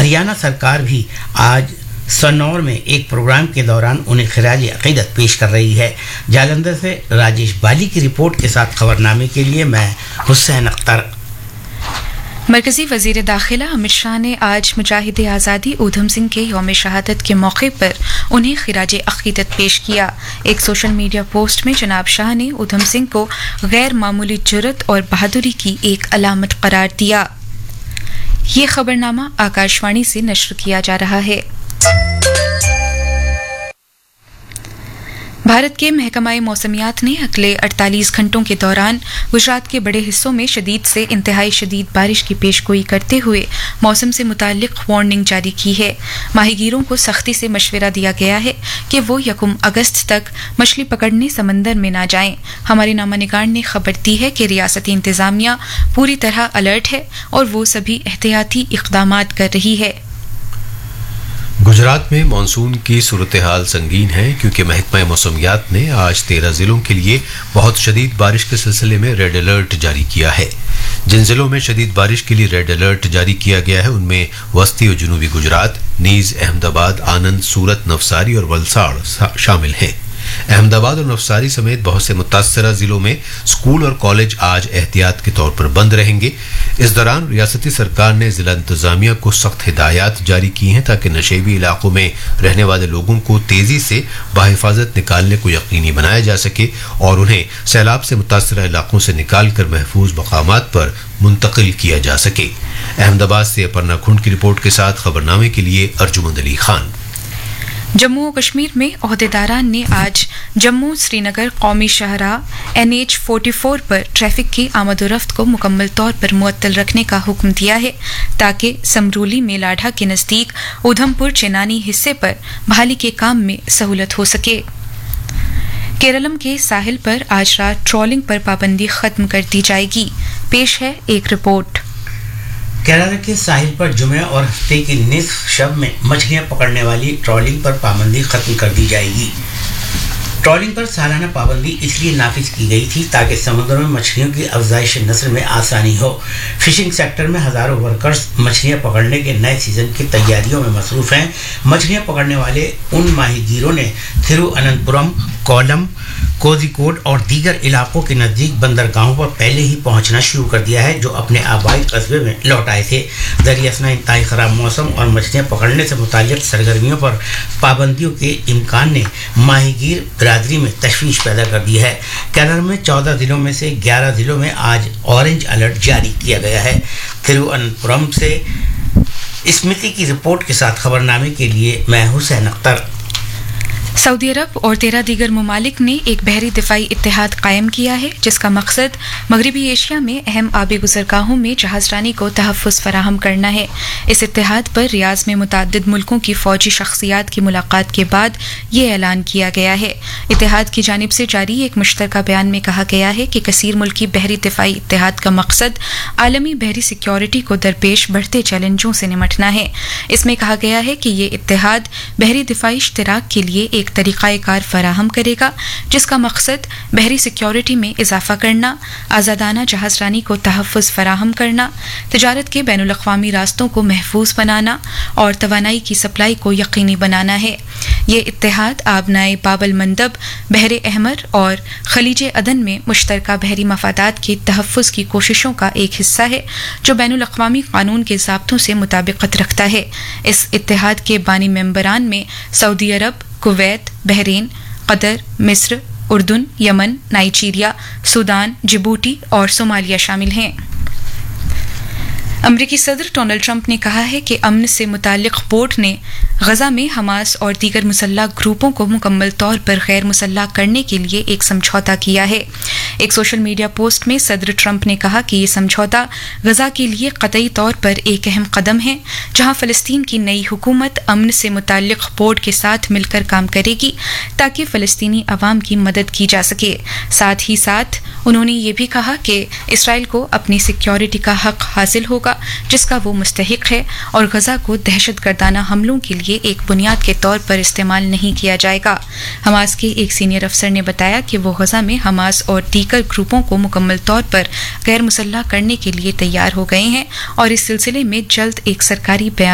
हरियाणा सरकार भी आज सनौर में एक प्रोग्राम के दौरान उन्हें खिराज अकीदत पेश कर रही है। जालंधर से राजेश बाली की रिपोर्ट के साथ खबरनामे के लिए मैं हुसैन अख्तर। मरकजी वजीर दाखिला अमित शाह ने आज मुजाहिद आज़ादी ऊधम सिंह के यौम शहादत के मौके पर उन्हें खिराज अकीदत पेश किया। एक सोशल मीडिया पोस्ट में जनाब शाह ने ऊधम सिंह को गैर मामूली जुर्रत और बहादुरी की एक अलामत करार दिया। ये खबरनामा आकाशवाणी से नश्र किया जा रहा है। भारत के महकमा-ए मौसमियात ने अगले 48 घंटों के दौरान गुजरात के बड़े हिस्सों में शदीद से इंतहाई शदीद बारिश की पेशगोई करते हुए मौसम से मुताल्लिक वार्निंग जारी की है। माहीगीरों को सख्ती से मशवरा दिया गया है कि वो 1 अगस्त तक मछली पकड़ने समंदर में ना जाएं। हमारे नामानिगार ने खबर दी है कि रियासती इंतजामिया पूरी तरह अलर्ट है और वो सभी एहतियाती इक़दामात कर रही है। गुजरात में मानसून की सूरत हाल संगीन है क्योंकि महकमा मौसमियात ने आज 13 जिलों के लिए बहुत शदीद बारिश के सिलसिले में रेड अलर्ट जारी किया है। जिन जिलों में शदीद बारिश के लिए रेड अलर्ट जारी किया गया है उनमें वस्ती और जनूबी गुजरात, नीज, अहमदाबाद, आनंद, सूरत, नवसारी और वलसाड़ शामिल हैं। अहमदाबाद और नवसारी समेत बहुत से मुतासरा जिलों में स्कूल और कॉलेज आज एहतियात के तौर पर बंद रहेंगे। इस दौरान रियासती सरकार ने जिला इंतजामिया को सख्त हिदायत जारी की हैं ताकि नशेबी इलाकों में रहने वाले लोगों को तेजी से बाहिफाजत निकालने को यकीनी बनाया जा सके और उन्हें सैलाब से मुतासरा इलाकों से निकाल कर महफूज मकामात पर मुंतकिल किया जा सके। अहमदाबाद से अपर्णा खुंड की रिपोर्ट के साथ खबरनामे के लिए अर्जुमंद अली खान। जम्मू और कश्मीर में ओहदेदारान ने आज जम्मू श्रीनगर कौमी शाहराह NH 44 पर ट्रैफिक की आमदोरफ्त को मुकम्मल तौर पर मुअत्तल रखने का हुक्म दिया है ताकि समरूली मेलाढ़ा के नज़दीक उधमपुर चेनानी हिस्से पर बहाली के काम में सहूलत हो सके। केरलम के साहिल पर आज रात ट्रॉलिंग पर पाबंदी खत्म कर दी जाएगी। पेश है एक रिपोर्ट। केरल के साहिल पर जुमे और हफ्ते की निस्फ शब में मछलियां पकड़ने वाली ट्रॉलिंग पर पाबंदी खत्म कर दी जाएगी। ट्रॉलिंग पर सालाना पाबंदी इसलिए नाफिज की गई थी ताकि समुद्र में मछलियों की अफजाइश नस्ल में आसानी हो। फिशिंग सेक्टर में हजारों वर्कर्स मछलियां पकड़ने के नए सीजन की तैयारियों में मसरूफ हैं। मछलियां पकड़ने वाले उन माहीगीरों ने थिरुअनंतपुरम, कोल्लम, कोझिकोड और दीगर इलाकों के नज़दीक बंदरगाहों पर पहले ही पहुंचना शुरू कर दिया है जो अपने आबाई कस्बे में लौट आए थे। दरियासना इंतहाई ख़राब मौसम और मछलियां पकड़ने से मुताल्लिक़ सरगर्मियों पर पाबंदियों के इम्कान ने माहीगीर बिरादरी में तशवीश पैदा कर दी है। केरल में 14 जिलों में से 11 जिलों में आज ऑरेंज अलर्ट जारी किया गया है। तिरुवनंतपुरम से स्मृति की रिपोर्ट के साथ खबरनामे के लिए मैं हुसैन अख्तर। सऊदी अरब और 13 दीगर ममालिक ने एक बहरी दिफाई इत्तेहाद कायम किया है जिसका मकसद मगरबी एशिया में अहम आबी गुज़रगाहों में जहाज़रानी को तहफ़्फ़ुज़ फराहम करना है। इस इत्तेहाद पर रियाज़ में मुतअद्दिद मुल्कों की फ़ौजी शख्सियात की मुलाकात के बाद ये ऐलान किया गया है। इत्तेहाद की जानिब से जारी एक मुश्तरका बयान में कहा गया है कि कसीर मुल्की बहरी दिफाई इत्तेहाद का मकसद आलमी बहरी सिक्योरिटी को दरपेश बढ़ते चैलेंजों से निमटना है। इसमें कहा गया है कि ये इत्तेहाद बहरी दिफाई इश्तिराक के लिए एक तरीक़ाकार फराहम करेगा जिसका मकसद बहरी सिक्योरिटी में इजाफा करना, आज़ादाना जहाज़रानी को तहफ़्फ़ुज़ फराहम करना, तिजारत के बैनुल अक़वामी रास्तों को महफूज बनाना और तवानाई की सप्लाई को यकीनी बनाना है। ये इत्तेहाद आबनाए बाबल मंदब, बहरे अहमर और खलीजे अदन में मुश्तरका बहरी मफादात के तहफ़्फ़ुज़ की कोशिशों का एक हिस्सा है जो बैनुल अक़वामी क़ानून के ज़ाब्तों से मुताबिक़त रखता है। इस इत्तेहाद के बानी मेंबरान में सऊदी अरब, कुवैत, बहरीन, कतर, मिस्र, उर्दन, यमन, नाइजीरिया, सूडान, जिबूटी और सोमालिया शामिल हैं। अमरीकी सदर डोनाल्ड ट्रंप ने कहा है कि अमन से मुताल्लिक़ बोर्ड ने गजा में हमास और दीगर मुसल्लह ग्रुपों को मुकम्मल तौर पर गैर मुसल्लह करने के लिए एक समझौता किया है। एक सोशल मीडिया पोस्ट में सदर ट्रंप ने कहा कि ये समझौता गजा के लिए कतई तौर पर एक अहम कदम है जहां फ़लस्तीन की नई हुकूमत अमन से मुताल्लिक़ बोर्ड के साथ मिलकर काम करेगी ताकि फ़लस्तीनी अवाम की मदद की जा सके। साथ ही साथ उन्होंने ये भी कहा कि इसराइल को अपनी सिक्योरिटी का हक हासिल होगा जिसका वो मुस्तहिक है और गजा को दहशतगर्दाना हमलों के लिए एक बुनियाद के तौर पर इस्तेमाल नहीं किया जाएगा। हमास के एक सीनियर अफसर ने बताया कि वो गजा में हमास और दीगर ग्रुपों को मुकम्मल तौर पर गैर मुसल्लह करने के लिए तैयार हो गए हैं और इस सिलसिले में जल्द एक सरकारी बयान